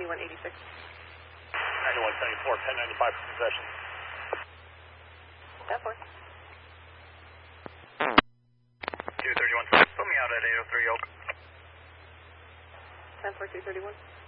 9186. 9174, 1095 for possession. That for. 231, put me out at 803 Oak. 10 for 231.